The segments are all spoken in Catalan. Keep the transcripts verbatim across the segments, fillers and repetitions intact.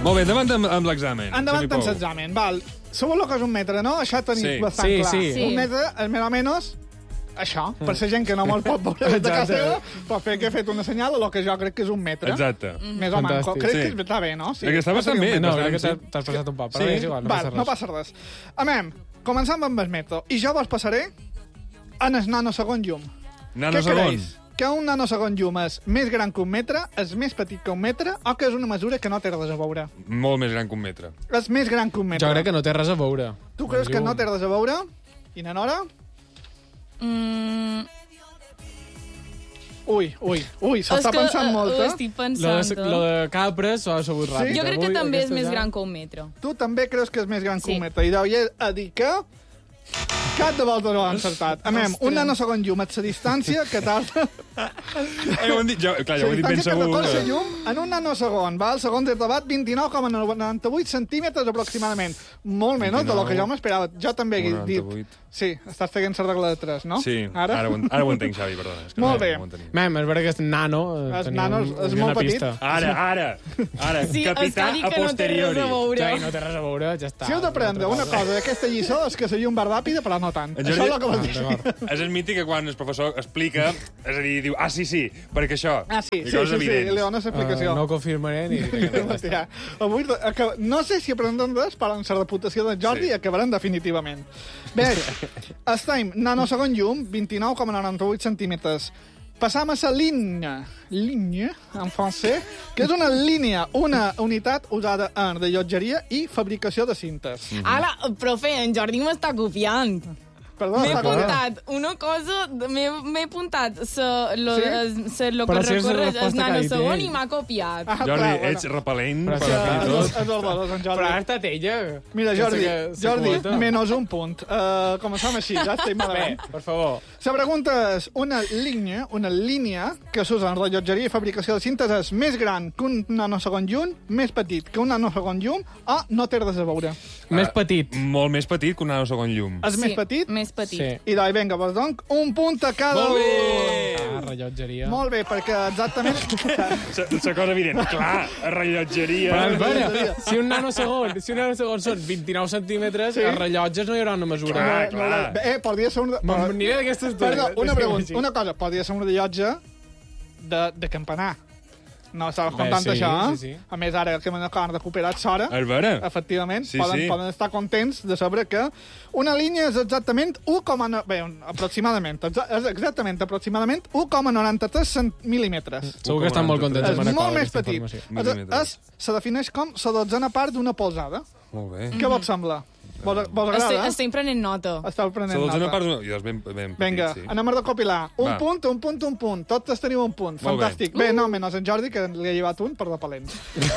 Molt bé, endavant amb, amb l'examen. Endavant amb l'examen, val. Sabeu el que és un metre, no? Això tenim Sí. bastant Sí, clar. sí. Un metre és més o menys això, per la gent que no me'l pot veure des de casa seva, pot fer que he fet una senyal a lo que jo crec que és un metre. Exacte. Més o menys. Fantàstic. Crec Sí. que està bé, no? Sí. Perquè està bastant bé. No, bastant, crec que sí. t'has- t'has passat un poc, però Sí, és igual, no val, passa res. no passa res. Amem, començam amb el metro. I jo vos passaré en el nanosegon llum. Nano Què segon. creus? Que un nanosegon llum és més gran que un metre, és més petit que un metre, o que és una mesura que no té res a veure? Molt més gran que un metre. És més gran que un metre. Jo crec que no té res a veure. Tu creus que no té res a veure? I na Nora? Mm, Ui, ui, ui, s'ho és està que, pensant eh, molt, ho eh? estic Lo pensant. de, lo de capres s'ho ha sabut ràpid. Jo crec que Avui, també és aquesta més ja- gran que un metro. Tu també creus que és més gran que Sí. un metre. I deia a dir que cap de voltes ho ha encertat. Amem, un nanosegon llum és la distància que tarda... Eh, ho hem dit, jo, clar, ja ho La he dit ben distància que segur. recorre la llum en un nanosegon, val? Segons el debat, vint-i-nou coma noranta-vuit centímetres aproximadament. Molt menys de lo que jo m'esperava. Jo també he dit... noranta-vuit. Sí, estàs fent la regla de tres, no? Sí, Ara? ara, ho, en- ara ho entenc, Xavi, perdona. És que Molt no, bé. no ho entenia. Mem, és veritat que és nano. eh, És tenia nano, un- és una molt petit. pista. Ara, ara, ara, Sí, capità és que dic a que no té res posteriori. a veure. Sí, no té res a veure, ja està. Si heu d'aprendre una cosa d'aquesta lliçó és que la llum va ràpida, però no tant. En Això és Jordi- el que vas dir. d'acord. És el mític que quan el professor explica, és a dir, diu, ah, sí, sí, perquè això. Ah, sí, I sí, coses sí, sí, evidents. li dones explicació. Uh, no ho confirmaré ni... Hòstia, avui, que, no sé si aprendrem res, però amb la reputació de Jordi Sí. acabarem definitivament. Bé, estem nanosegon llum, vint-i-nou coma noranta-vuit centímetres. Passam a la línia, línia, en francès, que és una línia, una unitat usada en rellotgeria i fabricació de cintes. Ara, profe, en Jordi m'està copiant. Perdó, M'he està clar. apuntat una cosa, m'he m'he apuntat sa, lo, Sí? es, sa, lo Però que si és la recorre el resposta que ha dit nanosegon ell. i m'ha copiat. Ah, Jordi, clar, ets repel·lent, Però per sí, la fi És de el, tot. és el valor, en Jordi. Però ha estat ella. Mira, que Jordi, sé que Jordi, s'acumula. menys un punt. Uh, començam així, ja estem Bé, malament. per favor. La pregunta és, una línia, una línia que s'usa en rellotgeria i fabricació de cintes és més gran que un nanosegon llum, més petit que un nanosegon llum, o no té res a veure? Més petit. Molt més petit que un nanosegon llum. És més petit? Més petit. Sí. I doncs, vinga, doncs, donc, un punt a cada Molt un. bé! Ah, rellotgeria. Molt bé, perquè exactament... La cosa evident. Clar, a rellotgeria. Però, espera, si un nanosegon, si un nanosegon són vint-i-nou centímetres, Sí. sí. els rellotges no hi haurà una mesura. Clar, No, no, no, eh, podria ser un... M'aniré d'aquesta estona. Perdó, una pregunta, una cosa, podria ser un rellotge de, de campanar. No estaves Bé, contant sí, això, eh? sí, sí. A més, ara que m'han recuperat l'hora, És vera? efectivament, Sí, poden, sí. poden estar contents de saber que una línia és exactament un coma nou... Bé, un- aproximadament, exa- és exactament, aproximadament un coma noranta-tres cent mil·límetres. Segur que estan molt contents És amb molt més aquesta petit. informació. És, Mil·límetres. és, se defineix com la dotzena part d'una polzada. Molt bé. Què vos sembla? Vos, vos Estic, agrada? estic prenent nota. Esteu La prenent dotzena nota. part d'una... Jo, és ben, ben petit, Vinga, sí. anem a recopilar. Un Va. punt, un punt, un punt. Tots teniu un punt. Molt Fantàstic. Bé, no, menys en Jordi, que li ha llevat un per repel·lent.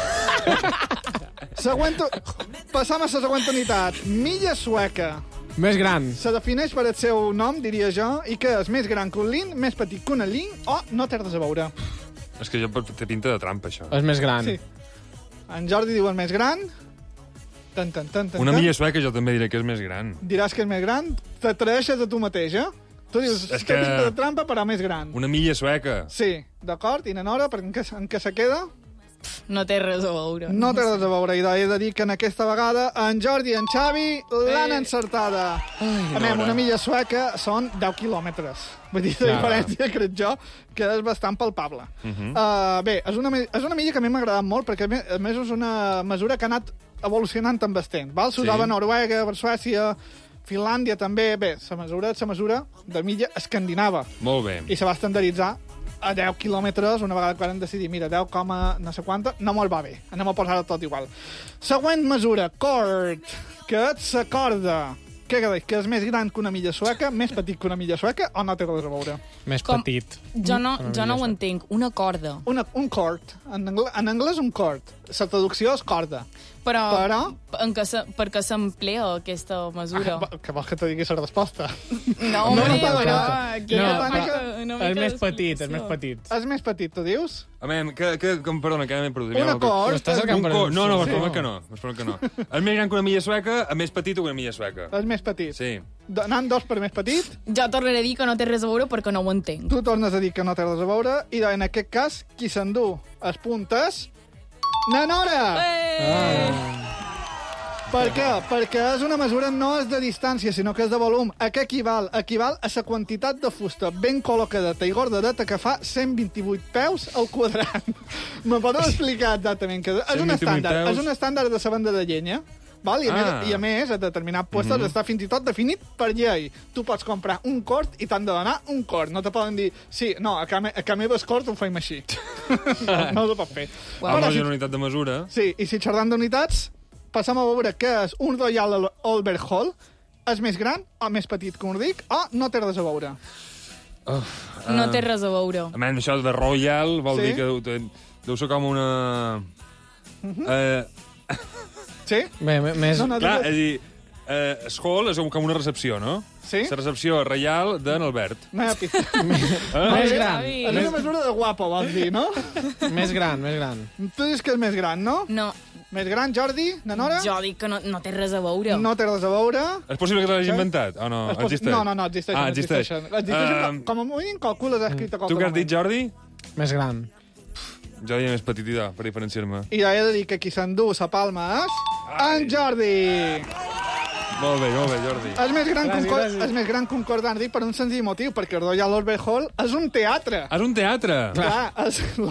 següent... Passam a la següent unitat. Milla sueca. Més gran. Se defineix per el seu nom, diria jo, i que és més gran que un lin, més petit que una lin, o no té res a veure. És que jo té pinta de trampa, això. És més gran. Sí. En Jordi diu el més gran. Tan, tan, tan, tan, Una tan. milla sueca jo també diré que és més gran. Diràs que és més gran. T'atreveixes a tu mateix, eh? Tu dius, És és que... que- pinta de trampa, però més gran. Una milla sueca. Sí, d'acord. I na Nora, per en què, en què se queda? No té res a veure. No té res a veure, i he de dir que en aquesta vegada en Jordi i en Xavi l'han encertada. Anem, una milla sueca són deu quilòmetres. Vull dir, la Clar. diferència, crec jo, que és bastant palpable. uh, bé, és una, mi- és una milla que a mi m'ha agradat molt, perquè a més, a més és una mesura que ha anat evolucionant amb el temps. Val? S'usava Sí. a Noruega, per Suècia, Finlàndia també. Bé, la mesura és la mesura de milla escandinava Molt bé. i se va estandarditzar a deu quilòmetres, una vegada que vam decidir, mira, deu coma no sé quanta, no molt va bé. Anem a posar-ho tot igual. Següent mesura, cord, que és la corda. Què creus? Que és més gran que una milla sueca, més petit que una milla sueca, o no té res a veure? Més Com- petit. Jo no, Una jo no ho milla entenc. Una corda. Una, un cord. En anglès, en anglès un cord. La traducció és corda. Però, Però- En què se, per què s'emplea aquesta mesura? Ah, que vols que te digui la resposta? No, no, hombre, no, però... no. aquí No, una no, mica- una És mica més petit, és d'explicació. més petit. És més petit, tu dius? A veure, que, que, com, perdona, que m'he perdut. Un Mira, acord. Estàs és- cercant Un per- cor... No, no, Sí. m'espera que no. M'espera que no. És més gran que una milla sueca, a més petit que una milla sueca. És més petit. Sí. Do- Anant dos per més petit, Jo tornaré a dir que no té res a veure perquè no ho entenc. tu tornes a dir que no té res a veure, i en aquest cas, qui s'endú els puntes... Na Nora! Eh! Eh... Per què? Perquè és una mesura no és de distància, sinó que és de volum. A què equival? Equival a la quantitat de fusta ben col·locadeta i gordadeta que fa cent vint-i-vuit peus al quadrant. Me podeu explicar exactament què és? És un estàndard, peus. és un estàndard de la venda de llenya. Val? I, a Ah. més, I a més, a determinats puestos mm -hmm. està fins i tot definit per llei. Tu pots comprar un quart i t'han de donar un quart. No te poden dir, sí, no, a ca, me, a ca meva és quart ho feim així. no, no ho pot fer. Wow. Però Amb si- la unitat de mesura. Sí, i si xerrant d'unitats, passem a veure què és un Royal Albert Hall. És més gran o més petit que un ric o no té res a veure? Uf, No eh, té res a veure. A més, això de Royal vol Sí? dir que deu, deu- deu ser com una... eh, Sí? Bé, me- més... No, no, clar, és a digues. dir, eh, es hall és com una recepció, no? Sí? La recepció reial d'en Albert. No hi ha pista. Eh? Més gran. Xavi. És una mesura de guapo, vols dir, no? Més gran, més gran. Tu dius que és més gran, no? No, Més gran, Jordi? Na Nora? jo dic que no, no té res a veure. No té res a veure. És possible que l'hagi Sí? inventat o no? És possi- Existeix? No, no, no, existeixen. Ah, existeix. Existeixen, existeixen Um, com a mínim calcules escrit a tu qualsevol què has dit, Jordi? Més gran. Jo diria més petitida, per diferenciar-me. I jo he de dir que qui s'endú la palma és en Jordi. Molt bé, molt bé, Jordi. És més gran, Gràcies, concor gràcies. és més gran concordant, dic, per un senzill motiu, perquè el Royal Albert Hall és un teatre. És un teatre! Clar, és